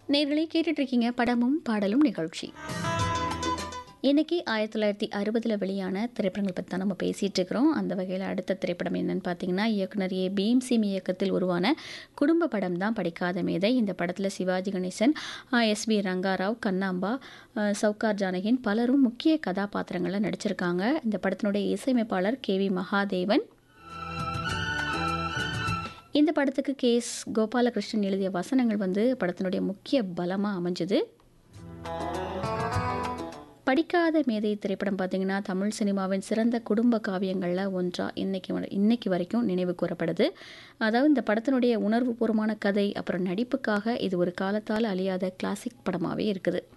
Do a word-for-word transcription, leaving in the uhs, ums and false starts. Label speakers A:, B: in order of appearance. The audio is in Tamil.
A: நேர்களே கேட்டுட்டு இருக்கீங்க படமும் பாடலும் நிகழ்ச்சி. இன்னைக்கு ஆயிரத்தி தொள்ளாயிரத்தி அறுபதுல வெளியான திரைப்படங்கள் பற்றி தான் நம்ம பேசிகிட்டு இருக்கிறோம். அந்த வகையில் அடுத்த திரைப்படம் என்னன்னு பார்த்தீங்கன்னா, இயக்குனர் ஏ பீம்சிங் இயக்கத்தில் உருவான குடும்ப படம் தான் படிக்காத மேதை. இந்த படத்தில் சிவாஜி கணேசன், எஸ் வி ரங்காராவ், கண்ணாம்பா, சவுகார் ஜானகின் பலரும் முக்கிய கதாபாத்திரங்களில் நடிச்சிருக்காங்க. இந்த படத்தினுடைய இசையமைப்பாளர் கே வி மகாதேவன். இந்த படத்துக்கு கே எஸ் கோபாலகிருஷ்ணன் எழுதிய வசனங்கள் வந்து படத்தினுடைய முக்கிய பலமாக அமைஞ்சது. படிக்காத மேதை திரைப்படம் பார்த்திங்கன்னா, தமிழ் சினிமாவின் சிறந்த குடும்ப காவியங்களில் ஒன்றாக இன்னைக்கு இன்னைக்கு வரைக்கும் நினைவு கூறப்படுது. அதாவது இந்த படத்தினுடைய உணர்வுபூர்வமான கதை அப்புறம் நடிப்புக்காக இது ஒரு காலத்தால் அழியாத கிளாசிக் படமாகவே இருக்குது.